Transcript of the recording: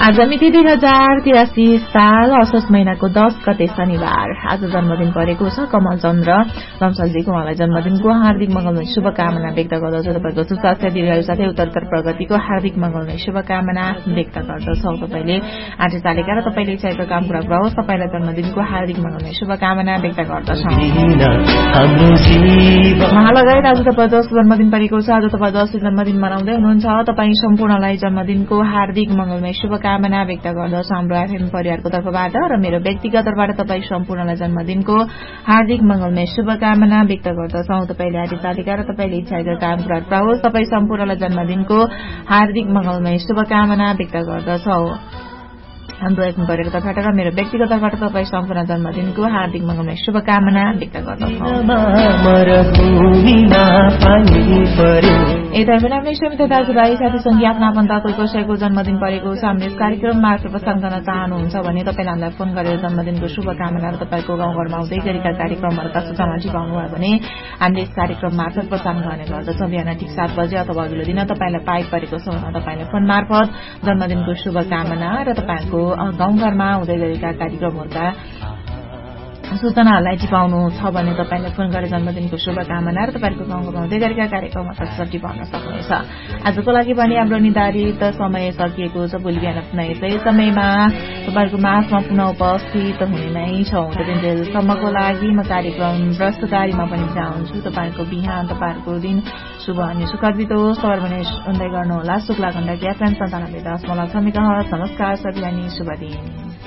आज मिति 2083 साल असोज महिनाको 10 गते शनिबार। आज जन्मदिन परेको छ कमल चन्द्र लम्सलजीको। उहाँलाई जन्मदिनको हार्दिक मंगलमय शुभकामना व्यक्त गर्दछु। तपाईको सुस्वास्थ्य दीर्घायु साथै उत्तरोत्तर प्रगतिको हार्दिक मंगलमय शुभकामना व्यक्त गर्दछौ। तपाईले आठ तालिका र तपाईले इच्छाको काम पूरा गरोस्। तपाईलाई जन्मदिनको हार्दिक मंगलमय शुभकामना व्यक्त गर्दछौ। महालगायत आज तपाईको जन्मदिन परेको छ। आज तपाई जसले जन्मदिन मनाउँदै हुनुहुन्छ तपाई सम्पूर्णलाई जन्मदिनको हार्दिक मंगलमय शुभकामना व्यक्त गर्दछु हाम्रो एफएम परिवारको तर्फबाट र मेरो व्यक्तिगत तर्फबाट तपाई सम्पूर्णलाई जन्मदिनको हार्दिक मंगलमय शुभकामना व्यक्त गर्दछौ। तपाईले आदि तालिका र तपाईले इच्छाका काम पूरा गरोस्। तपाई सम्पूर्णलाई जन्मदिनको हार्दिक मंगलमय शुभकामना व्यक्त गर्दछौ। हाम्रो एफएम परिवारको तर्फबाट र मेरो व्यक्तिगत तर्फबाट तपाई सम्पूर्ण जन्मदिनको हार्दिक मंगलमय शुभकामना व्यक्त गर्दछौ। यतर्फ आफ्नो इष्टमित्र दाजुभाइ साथी संगी आफ्ना आफन्त कोही कसैको जन्मदिन परेको छ। हामीले यस कार्यक्रम मार्फत प्रसारण गर्न चाहनुहुन्छ भने तपाईले हामीलाई फोन गरेर जन्मदिनको शुभकामना र तपाईको गाउँघरमा आउँदै गरेका कार्यक्रमहरूका सूचना टिपाउनु भयो भने हामीले यस कार्यक्रम मार्फत प्रसारण गर्ने गर्दछौँ। बिहान ठिक 7 बजे अथवा अघिल्लो दिन तपाईलाई पाइप परेको छ भने तपाईले फोन मार्फत जन्मदिनको शुभकामना र तपाईको गाउँघरमा हुँदै गरेका कार्यक्रमहरूका सूचनाहरूलाई टिपाउनु छ भने तपाईले फोन गरेर जन्मदिनको शुभकामना र तपाईको गाउँघरमा हुँदै गरेका कार्यक्रमहरू टिपाउन सक्नुहुनेछ। आजको लागि पनि हाम्रो निर्धारित समय सकिएको छ। भोलि बिहान पुनः यसै समयमा तपाईको माझमा पुनः उपस्थित हुने नै छौं। त्यतिन्जेलसम्मको लागि म कार्यक्रम प्रस्तुतारीमा पनि चाहन्छु तपाईको बिहान तपाईको दिन शुभ अनि सुखद बितोस्। तपाईहरु पनि सुन्दै गर्नुहोला शुक्ला गण्डकी एफएम 97.6 मेगाहर्ज। नमस्कार, सबै अनि शुभ दिन।